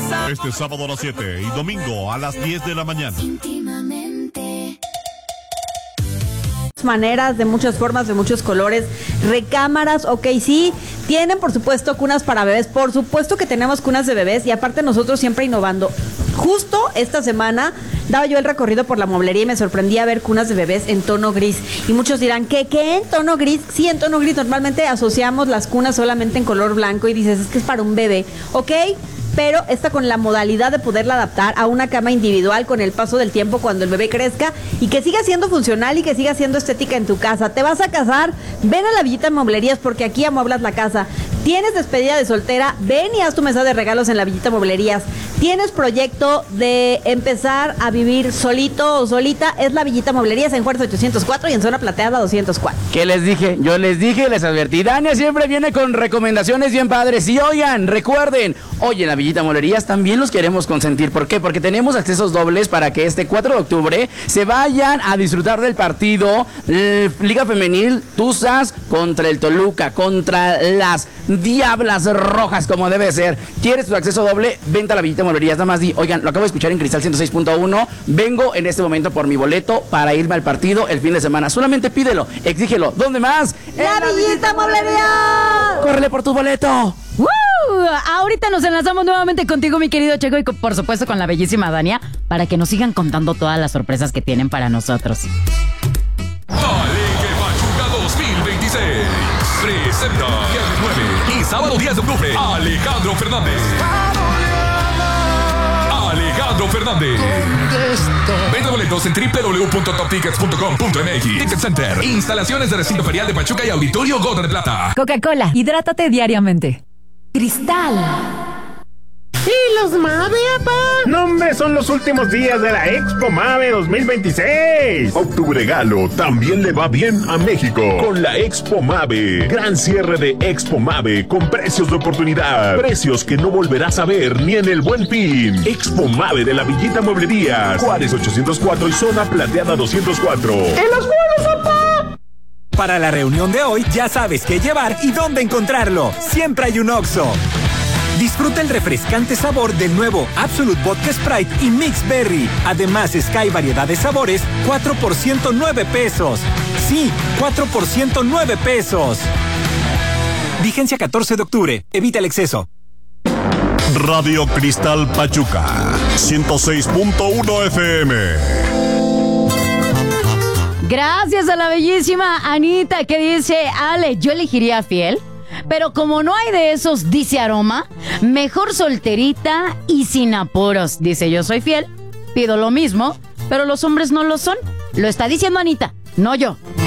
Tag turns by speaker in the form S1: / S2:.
S1: Este sábado a las 7 y domingo a las 10 de la mañana.
S2: Maneras, de muchas formas, de muchos colores, recámaras, ok, sí, tienen por supuesto cunas para bebés, por supuesto que tenemos cunas de bebés y aparte nosotros siempre innovando. Justo esta semana daba yo el recorrido por la mueblería y me sorprendía ver cunas de bebés en tono gris y muchos dirán, ¿qué en tono gris? Sí, en tono gris, normalmente asociamos las cunas solamente en color blanco y dices, es que es para un bebé, ok, pero esta con la modalidad de poderla adaptar a una cama individual con el paso del tiempo cuando el bebé crezca y que siga siendo funcional y que siga siendo estética en tu casa. ¿Te vas a casar? Ven a la Villita Mueblerías porque aquí amueblas la casa. ¿Tienes despedida de soltera? Ven y haz tu mesa de regalos en la Villita Mueblerías. ¿Tienes proyecto de empezar a vivir solito o solita? Es la Villita Mueblerías en Juárez 804 y en Zona Plateada 204.
S3: ¿Qué les dije? Yo les dije, les advertí. Dania siempre viene con recomendaciones bien padres. Y oigan, recuerden, hoy en la Villita Mueblerías también los queremos consentir. ¿Por qué? Porque tenemos accesos dobles para que este 4 de octubre se vayan a disfrutar del partido Liga Femenil Tuzas contra el Toluca, contra las Diablas Rojas, como debe ser. ¿Quieres tu acceso doble? Vente a la Villita Mueblerías. Nada más di, oigan, lo acabo de escuchar en Cristal 106.1. Vengo en este momento por mi boleto para irme al partido el fin de semana. Solamente pídelo, exígelo. ¿Dónde más?
S2: ¡La Villita Mueblerías!
S3: ¡Córrele por tu boleto!
S4: Ahorita nos enlazamos nuevamente contigo, mi querido Checo, y por supuesto con la bellísima Dania, para que nos sigan contando todas las sorpresas que tienen para nosotros.
S5: Alegre Pachuca 2026 presenta viernes 9 y sábado 10 de octubre Alejandro Fernández. Alejandro Fernández. Venta boletos en www.toptickets.com.mx. Ticket Center. Instalaciones de recinto ferial de Pachuca y Auditorio Gota de Plata.
S4: Coca-Cola, hidrátate diariamente.
S2: Cristal.
S6: ¿Y los Mave, papá? No, hombre, son los últimos días de la Expo Mave 2026.
S1: Octubre Galo también le va bien a México con la Expo Mave. Gran cierre de Expo Mave con precios de oportunidad. Precios que no volverás a ver ni en el Buen Fin. Expo Mave de la Villita Mueblerías. Juárez 804 y Zona Plateada 204.
S6: ¡En los vuelos, papá!
S7: Para la reunión de hoy ya sabes qué llevar y dónde encontrarlo. Siempre hay un Oxxo. Disfruta el refrescante sabor del nuevo Absolute Vodka Sprite y Mix Berry. Además, Sky variedad de sabores, 4 por 109 pesos. Sí, 4 por 109 pesos. Vigencia 14 de octubre. Evita el exceso.
S1: Radio Cristal Pachuca 106.1 FM.
S4: Gracias a la bellísima Anita que dice, Ale, yo elegiría fiel. Pero como no hay de esos, dice Aroma, mejor solterita y sin apuros. Dice, yo soy fiel, pido lo mismo, pero los hombres no lo son. Lo está diciendo Anita, no yo.